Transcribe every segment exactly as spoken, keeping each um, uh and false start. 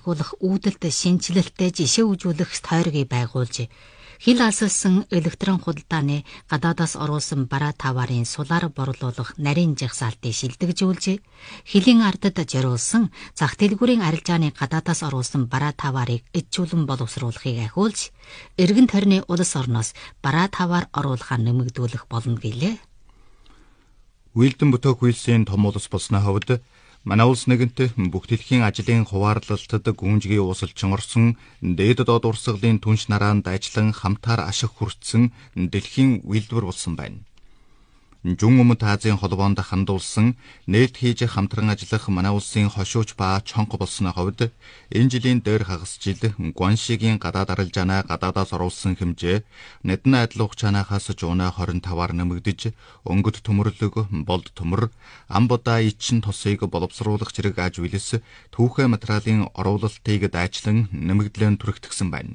ахиулах үүдэлд шинжилэлтэй жишээ үзүүлэх тойргийг байгуулж, хил асалсан электрон худалдааны гадаадаас оруулсан бараа товарын сулаар борлуулах нарийн жагсаалтыг шилдэгжүүлж, хилийн ардад зориулсан зах дэлгүүрийн арилжааны гадаадаас оруулсан бараа товарыг ижүүлэн боловсруулахыг ахиулж, эргэн тойрны улс орноос бараа товар оруулахаа нэмэгдүүлэх болно гэлээ. Үйлдэн бүтээх үйлсийн том улс болсны хувьд манай улс нэгэнт бүх дэлхийн ажлын хуваарлалтад гүнжгий уусалчин орсон, дээд доод урсгалын түнш нараанд ажиллан хамтаар ашиг хүртсэн дэлхийн үйлдвэр болсон байна. Жун Өмнөд Азийн холбоонд хандуулсан нээлт хийж хамтран ажиллах манай улсын хошууч ба чонго болсны хувьд энэ жилийн дээр хагас жил Гуаншигийн гадаад арилжаанаа гадаадаас оруулсан хэмжээ нэдэн адил хугацаанаас жуунаа хорин таваар нэмэгдэж, өнгөт төмөрлөг, болд төмөр, амбудаа ичин тосыг боловсруулах зэрэг аж үйлс түүхэ материалын оруулалтыг дайчлан нэмэгдлэн түрэгдсэн байна.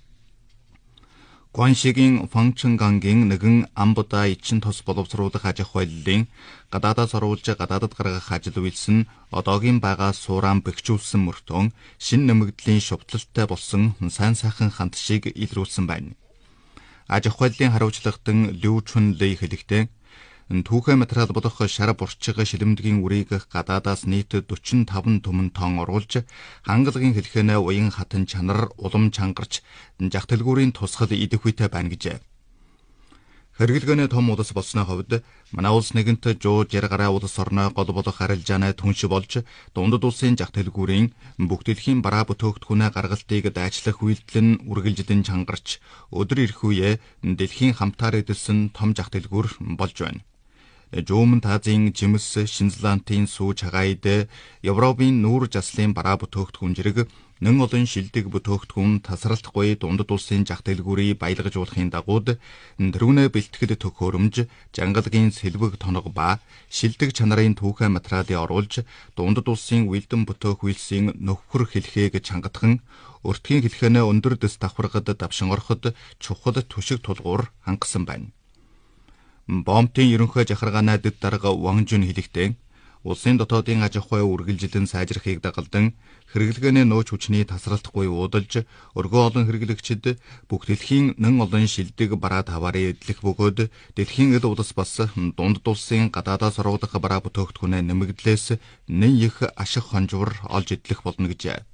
Гуаншигийн Фангчэнгангийн нэгэн амбудаа ичин тос боловсруулах аж ахуй баяллын гадаадаас оруулж гадаадад гаргах ажил үйлс нь одоогийн байгаа суурaan бэхжүүлсэн мөртөө шин нэмэгдлийн шувталтай болсон сайн сайхан хант шиг илрүүлсэн байна. Аж ахуй баяллын хариуцлагатан Лю Чун Лэй хэлэхдээ түүхэ материал болох шар бурчиг шилэмдгийн үрийг гадаадаас нийт дөрвөн таван түмэн тонн оруулж, хангалагын хэлхэнэ уян хатан чанар улам чангарч зах дэлгүүрийн тусгал идэх үйтэй байна гэжээ. Хэрэглэгөөний том улс болсны хувьд манай улс нэгэнт жуу жаргараа улс орноо гол болох арилжаанаа түнш болж, дундад улсын зах дэлгүүрийн бүх дэлхийн бараа бүтээгдэхүүнээ гаргалтыг дайчлах үйлдэл нь үргэлжлэн чангарч, өдөр ирэх үеэ дэлхийн хамтаар эдэлсэн том зах дэлгүүр болж байна. Жумэн Азийн жимс, Шинзландын сүүж хагайд, Европын нүүр заслын бараа бүтээгдэхүүн зэрэг нэн олон шилдэг бүтээгдэхүүн тасралтгүй дундад улсын зах дэлгүүрийг баялгажуулахын дагуу тэрүүнээ бэлтгэл төхөөрөмж, жангалагын сэлбэг тоног ба шилдэг чанарын түүхэ материалыг оруулж, дундад улсын үйлдэн бүтээх үйлсийн нөхөр хэлхийг чангатхан, өртгийн хэлхэнэ өндөр дэс давхаргад давшин ороход чухал түшиг тулгуур хангасан байна. Бомтын ерөнхий жахаргаанаа дэд дарга Ван Жун хэлэхдээ улсын дотоодын аж ахуй үргэлжилэн сайжрахыг дагалдан хэрэглэгөөний нөөц хүчний тасралтгүй уудалж, өргөө олон хэрэглэгчид бүх дэлхийн нэн олон шилдэг бараа таваарыг эдлэх бөгөөд дэлхийн эд улс бас дундад улсын гадаадаас оруулах бараа бүтээгдэхүүнээ нэмэгдлээс нэн их ашиг хонжвор олж эдлэх болно гэжээ.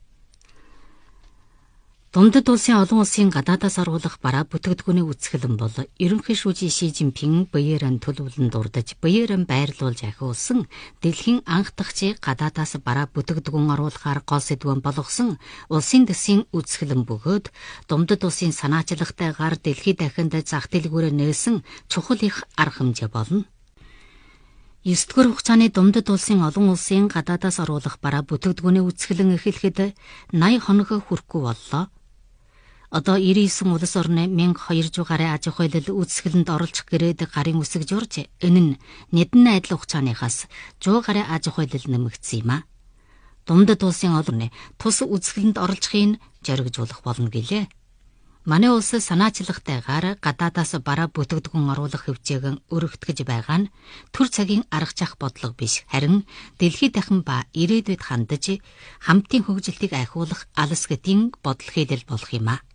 Дундад улсын олон улсын гадаадаас оруулах бараа бүтээгдэхүүний үсгэлэн бол ерөнхий шүүжийн Ши Жинпин Бэйрэн төлөвлөн дурдж, Бэйрэн байрлуулж ахиулсан дэлхийн анх дахь гадаадаас бараа бүтээгдэхүүн оруулахаар гол сэдвэн болгосон улсын дэсийн үсгэлэн бөгөөд дундад улсын санаачлагтайгаар дэлхийд дахинд зах дэлгүүрээ нээсэн чухал их арга хэмжээ болно. Есдүгээр хугацааны дундад улсын олон улсын гадаадаас оруулах бараа бүтээгдэхүүний үсгэлэн эхлэхэд наяа хоног хүрэхгүй боллоо. Одоо девяносто девять улс орны twelve hundred гаруй аж ахуй баялал үүсгэлэнд оролцох гэрээд гарын үсэг журж, энэ нь нэдэн адил хугацааныхаас one hundred гаруй аж ахуй баялал нэмэгдсэн юм а. Дундад улсын олон орны тус үүсгэлэнд оролцохыг зоригжуулах болно гэлээ. Манай улс санаачлагтайгаар гадаадаас бараа бүтээгдэхүүн оруулах хөвчээгэн өргөтгөж байгаа нь төр цагийн арга зах бодлого биш, харин дэлхийд дахин ба ирээдүйд хандаж хамтын хөгжилтийг ахиулах алс гэдгийн бодол хийдэл болох юм а.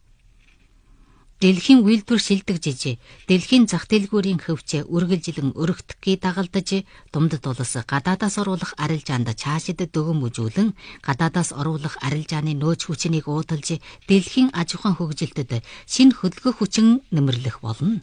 Дэлхийн үйлдвэр шилдэгжиж, дэлхийн зах дэлгүүрийн хөвчөө үргэлжилэн өргөтгөхийг дагалдаж, дундад улс гадаадаас оруулах арилжаанд цаашид дөгөм үзүүлэн, гадаадаас оруулах арилжааны нөөц хүчнийг уудалж, дэлхийн аж ахуйн хөгжилтөд шинэ хөдөлгөх хүчин нэмэрлэх болно.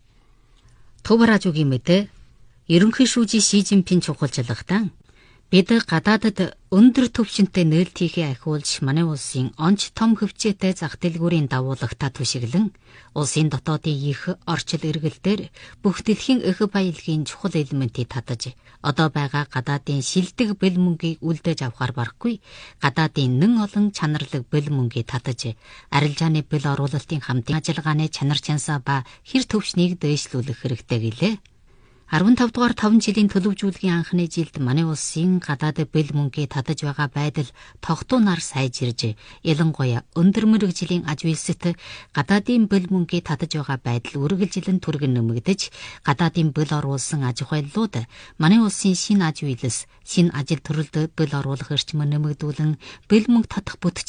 Төв радиогийн мэдээ, ерөнхий шүүжийн Ши Жинпин чухалчлагтаа бид гадаадад өндөр түвшинтэй нээлт хийхээ ахиулж, манай улсын онц том хөвчөөтэй зах дэлгүүрийн дагуулгатаа түшиглэн, улсын дотоодын их орчил эргэлтээр бүх дэлхийн эх баялагын чухал элементийг татаж, одоо байгаа гадаадын шилдэг бэл мөнгийг үлдээж авахар барахгүй, гадаадын нэн олон чанарлаг бэл мөнгийг татаж, арилжааны бэл оруулалтын хамтын ажиллагааны чанар чансаа ба хэр төвшнийг дээшлүүлэх хэрэгтэй гэлээ. fifteen дугаар five жилийн төлөвжүүлгийн анхны жилд манай улсын гадаад бэл мөнгийг татаж байгаа байдал тогтуунаар сайжирж, ялангуяа өндөр мэргэжлийн аж үйлсэд гадаадын бэл мөнгийг татаж байгаа байдал үргэлжилэн түргэн нэмэгдэж, гадаадын бэл оруулсан аж ахуйллууд манай улсын шинэ аж үйлс, шинэ ажил төрөлд бэл оруулах эрчим нэмэгдүүлэн бэл мөнг татах бүтэц